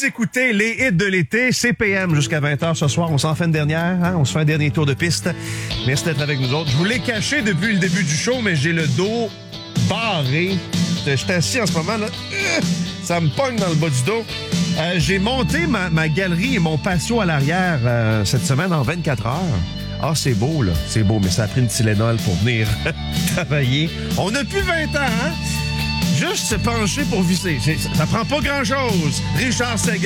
Vous écoutez les hits de l'été, CPM jusqu'à 20h ce soir. On s'en fait une dernière, hein? On se fait un dernier tour de piste. Merci d'être avec nous autres. Je vous l'ai caché depuis le début du show, mais j'ai le dos barré. Je suis assis en ce moment, là. Ça me pogne dans le bas du dos. J'ai monté ma galerie et mon patio à l'arrière cette semaine en 24 heures. Ah, c'est beau, là. C'est beau, mais ça a pris une Tylenol pour venir travailler. On n'a plus 20 ans, hein? Juste se pencher pour visser. Ça prend pas grand-chose. Richard Seguin.